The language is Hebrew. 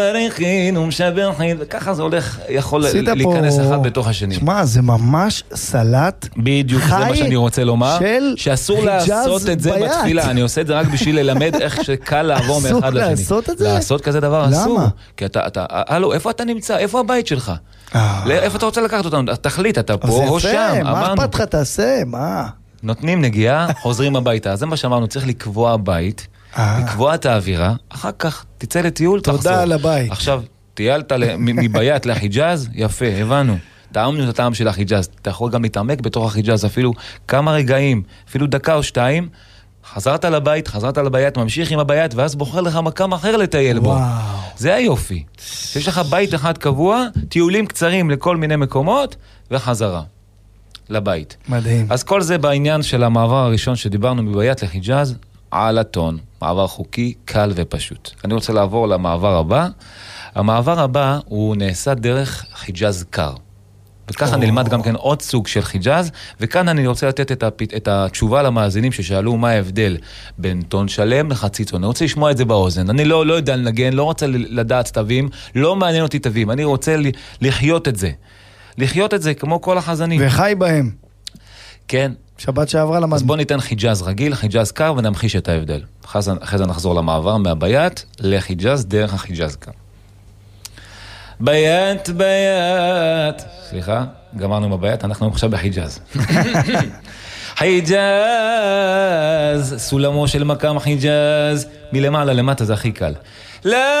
וככה זה הולך, יכול להיכנס אחד בתוך השני. תשמע, זה ממש סלט בדיוק, זה מה שאני רוצה לומר, שאסור לעשות את זה בתפילה, אני עושה את זה רק בשביל ללמד איך שקל לעבור מאחד לשני. אסור לעשות את זה? לעשות כזה דבר אסור. כי הלו, איפה אתה נמצא? איפה הבית שלך? איפה אתה רוצה לקחת אותנו? תחליט, אתה פה או שם. מה אכפת לך תעשה? מה? נותנים נגיעה, חוזרים הביתה. זה מה שאמרנו, צריך לקבוע בית, לקבוע את האווירה, אחר כך תצא לטיול, תחזור. תודה על הבית. עכשיו, טיילת מבית לחיג'אז, יפה, הבנו. טעמנו את הטעם של החיג'אז. אתה יכול גם להתעמק בתוך החיג'אז, אפילו כמה רגעים, אפילו דקה או שתיים, חזרת לבית, חזרת לבית, ממשיך עם הבית, ואז בוחר לך מקום אחר לטייל בו. זה היופי. יש לך בית אחד קבוע, טיולים קצרים לכל מיני מקומות, וחזרה לבית. מדהים. אז כל זה בעניין של המעבר הראשון שדיברנו מבית לחיג'אז, על הטון. מעבר חוקי, קל ופשוט. אני רוצה לעבור למעבר הבא. המעבר הבא הוא נעשה דרך חיג'אז קר. וככה נלמד גם כן עוד סוג של חיג'אז, וכאן אני רוצה לתת את התשובה למאזינים ששאלו מה ההבדל בין טון שלם לחצי טון. אני רוצה לשמוע את זה באוזן. אני לא יודע לנגן, לא רוצה לדעת תווים, לא מעניין אותי תווים. אני רוצה לחיות את זה. לחיות את זה כמו כל החזנים. וחי בהם. כן. שבת שעברה למד. אז בוא ניתן חיג'אז רגיל, חיג'אז קר, ונמחיש את ההבדל. אחרי זה נחזור למעבר מהבית לחיג'אז דרך החיג'אז קר. ביית, ביית. סליחה, גמרנו בביית, אנחנו עכשיו בחיג'אז. חיג'אז, סולמו של מקם חיג'אז, מלמעלה למטה זה הכי קל.